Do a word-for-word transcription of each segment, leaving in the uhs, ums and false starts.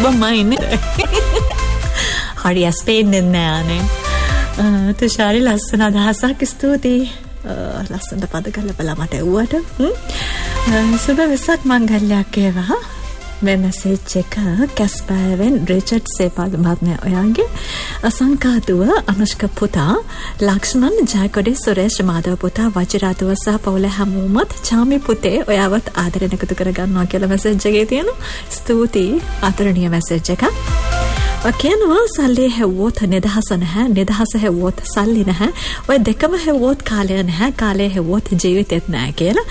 ඔබමයි නේ. හරි ස්පේන්නේ නෑනේ. තුෂාරි ලස්සන අදහසක් ස්තුතියි. ලස්සනට පද කරලා බලලා මට ඇව්වට. සුබ වෙසක් මංගල්‍යයක් වේවා. මේ මැසේජ් එක කැස්පර්වෙන් රිචඩ් සේපාද මහත්මයා ඔයාගේ අසංකාතුව අනුෂ්ක පුතා ලක්ෂ්මන් ජයකොඩි සුරේෂ් මාධව පුතා වජිරාතුව සහ පවුල හැමෝමත් චාමි පුතේ ඔයාවත් ආදරෙන් එකතු කරගන්නවා කියලා මැසේජ් එකේ තියෙනවා. ස්තුතියි ආදරණීය මැසේජ් එක. ඔකේනවා සල්ලි හැවුවොත් නිදහස නැහැ, නිදහස හැවුවොත් සල්ලි නැහැ, ඔය දෙකම හැවුවොත් කාලය නැහැ, කාලය හැවුවොත් ජීවිතෙත් නැහැ කියලා.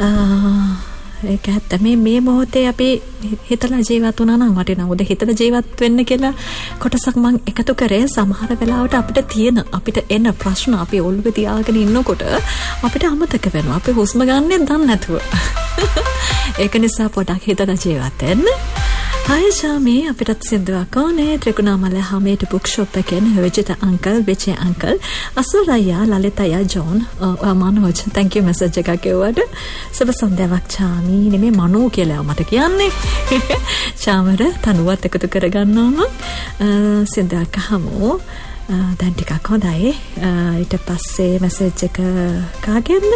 ඒක ඇත්ත. මේ මේ මොහොතේ අපි හිතලා ජීවත් වුණා නම් වටිනවා. උද හිතලා ජීවත් වෙන්න කියලා කොටසක් මම එකතු කරේ. සමහර වෙලාවට අපිට තියෙන අපිට එන ප්‍රශ්න අපි ඔළුවේ තියාගෙන ඉන්නකොට අපිට අමතක වෙනවා. අපි හුස්ම ගන්නෙ දන්නේ නැතුව. ඒක නිසා පොඩක් හිතලා ජීවත් වෙන්න. Hi Shami, අපිටත් සින්දුවක් ඕනේ. ත්‍රිකුණාමල හමේට බුක් ෂොප් එකෙන් විජිත uncle, Vije uncle, අසුරయ్య, ලලිතయ్య, John, Manoj. thank you message එකක් එවුවට. සුබ සන්ධ්‍යාවක් Shami. නෙමෙයි මනෝ කියලා මට කියන්නේ. ශාමර තනුවත් එකතු කරගන්නවා. සින්දුවක් අහමු. දැන් ටිකක් හොඳයි. ඊට පස්සේ message එක කාගෙන්ද?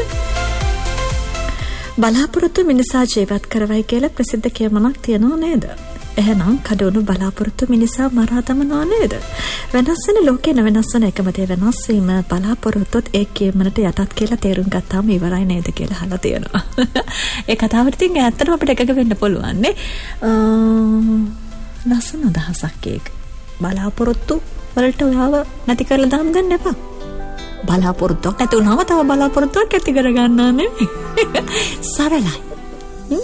බලාපොරොත්තු මිනිසා ජීවත් කරවයි කියලා ප්‍රසිද්ධ කියමනක් තියෙනව නේද? එහෙනම් කඩවුණු බලාපොරොත්තු මිනිසා මරා දමනවා නේද? වෙනස් වෙන ලෝකේ වෙනස් වෙන එකම දේ වෙනස් වීම බලාපොරොත්තුත් ඒ කියමනට යටත් කියලා තේරුම් ගත්තාම ඉවරයි නේද කියලා අහලා තියෙනවා. ඒ කතාවට ඉතින් ඇත්තටම අපිට එකග වෙන්න පුළුවන් නේ. ලස්සන අදහසක් ඒක. බලාපොරොත්තු වලට ඔයාව නැති කරලා දාන්න ගන්න එපා. බලාපොරොත්තුවක් නැති වුණාම තව බලාපොරොත්තුවක් ඇති කර ගන්නවා නේ. සරලයි.